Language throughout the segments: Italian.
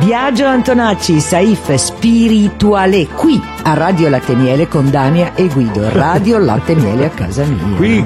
Biagio Antonacci, Saif Spirituale, qui a Radio Latte Miele con Dania e Guido. Radio Latte Miele a casa mia. Qui.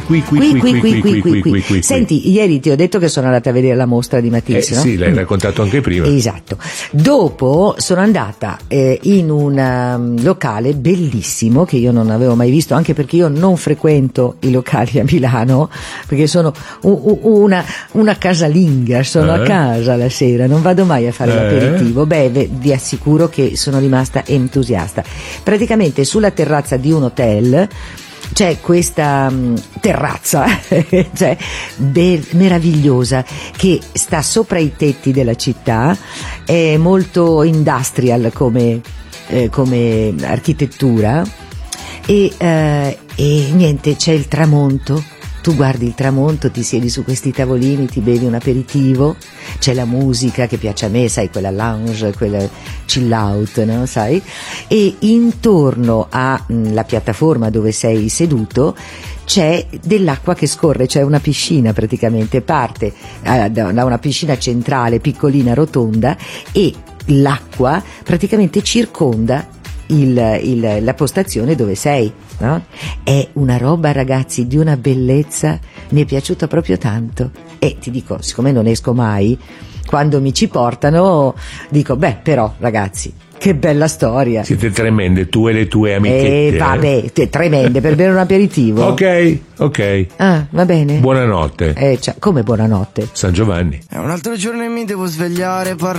Senti, ieri ti ho detto che sono andata a vedere la mostra di Matisse, no? Sì, l'hai raccontato anche prima. Esatto. Dopo sono andata in un locale bellissimo che io non avevo mai visto, anche perché io non frequento i locali a Milano, perché sono una casalinga, sono a casa la sera, non vado mai a fare l'aperitivo. Beh, vi assicuro che sono rimasta entusiasta. Praticamente sulla terrazza di un hotel c'è questa terrazza cioè, meravigliosa, che sta sopra i tetti della città, è molto industrial come architettura e niente, c'è il tramonto. Tu guardi il tramonto, ti siedi su questi tavolini, ti bevi un aperitivo, c'è la musica che piace a me, sai, quella lounge, quella chill out, no? Sai? E intorno alla piattaforma dove sei seduto c'è dell'acqua che scorre, c'è una piscina praticamente, parte da una piscina centrale piccolina rotonda e l'acqua praticamente circonda la postazione dove sei, no? È una roba, ragazzi, di una bellezza, mi è piaciuta proprio tanto. E ti dico, siccome non esco mai, quando mi ci portano dico, beh, però ragazzi, che bella storia. Siete tremende, tu e le tue amichette. Vabbè, tremende per bere un aperitivo. Ok. Ah, va bene. Buonanotte. Come buonanotte? San Giovanni. È un altro giorno e mi devo svegliare,